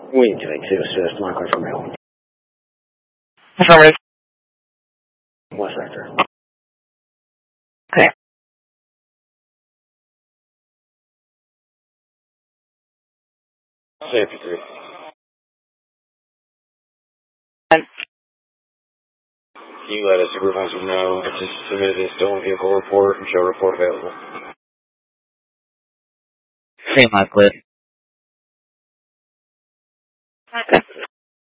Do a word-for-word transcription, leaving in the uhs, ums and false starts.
Wing two eight two, assist, line clear for mail. Affirmative. West sector. Okay. Safety three. And You let a supervisor know. Just submit a stolen vehicle report and show report available. same line clear. Okay.